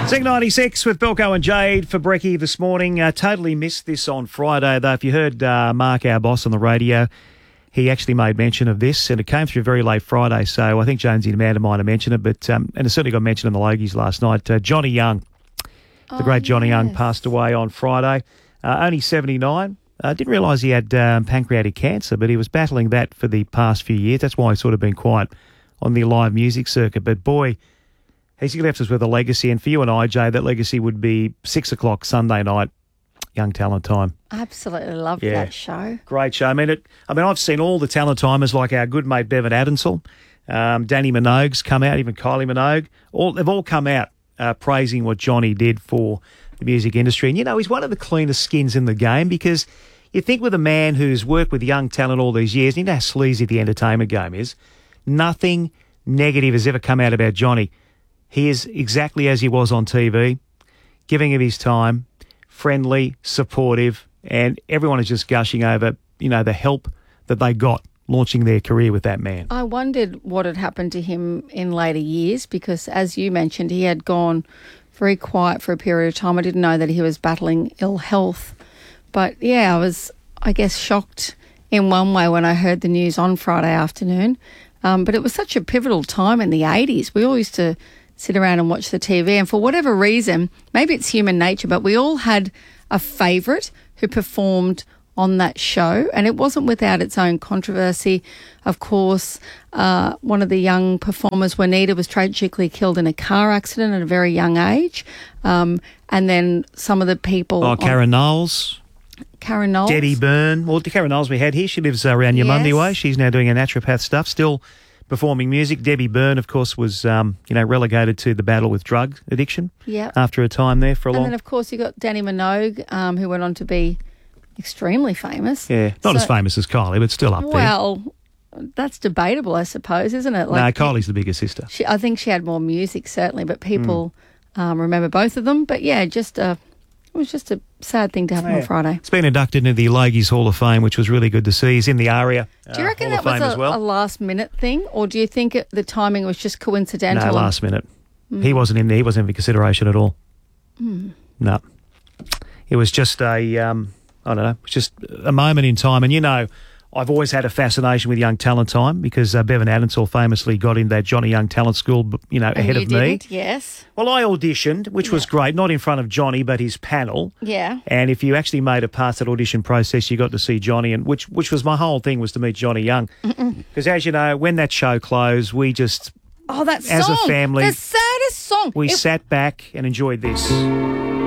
Zing 96 with Bilko and Jade for brekkie this morning. Totally missed this on Friday, though. If you heard Mark, our boss on the radio, he actually made mention of this, and it came through very late Friday, so I think Jonesy and Amanda might have mentioned it, but and it certainly got mentioned in the Logies last night. Johnny Young, the great Johnny Young, passed away on Friday, only 79. I didn't realise he had pancreatic cancer, but he was battling that for the past few years. That's why he's sort of been quiet on the live music circuit. But boy, he's left us with a legacy. And for you and I, Jay, that legacy would be 6 o'clock Sunday night, Young Talent Time. Absolutely loved that show. Great show. I mean, I've seen all the talent timers like our good mate Bevan Adensel, Danny Minogue's come out, even Kylie Minogue. They've all come out praising what Johnny did for the music industry. And, you know, he's one of the cleanest skins in the game, because you think with a man who's worked with young talent all these years, and you know how sleazy the entertainment game is, nothing negative has ever come out about Johnny. He is exactly as he was on TV, giving him his time, friendly, supportive, and everyone is just gushing over, you know, the help that they got launching their career with that man. I wondered what had happened to him in later years, because, as you mentioned, he had gone very quiet for a period of time. I didn't know that he was battling ill health. But, yeah, I was, I guess, shocked in one way when I heard the news on Friday afternoon. But it was such a pivotal time in the 80s. We all used to sit around and watch the TV, and for whatever reason, maybe it's human nature, but we all had a favourite who performed on that show, and it wasn't without its own controversy. Of course, one of the young performers, Juanita, was tragically killed in a car accident at a very young age. And then some of the people... Oh, Karen Knowles. Karen Knowles. Debbie Byrne. Well, Karen Knowles we had here. She lives around Yamundi way. She's now doing her naturopath stuff, still performing music. Debbie Byrne, of course, was relegated to the battle with drug addiction after a time there for a long... And then, of course, you got Danny Minogue, who went on to be extremely famous. Yeah, not as famous as Kylie, but still up there. Well, that's debatable, I suppose, isn't it? No, Kylie's the bigger sister. I think she had more music, certainly, but people remember both of them. But, yeah, it was just a sad thing to happen on Friday. It's been inducted into the Logies Hall of Fame, which was really good to see. He's in the ARIA Do you reckon Hall that was a last-minute thing, or do you think the timing was just coincidental? No, last minute. He wasn't in there. He wasn't in for consideration at all. No. It was just I don't know, it's just a moment in time. And, you know, I've always had a fascination with Young Talent Time, because Bevan Adensel famously got in that Johnny Young Talent School, you know, ahead of me. Yes. Well, I auditioned, which was great, not in front of Johnny, but his panel. Yeah. And if you actually made it past that audition process, you got to see Johnny, and which was my whole thing, was to meet Johnny Young. Because, as you know, when that show closed, we just... Oh, that song. As a family... The saddest song. We sat back and enjoyed this.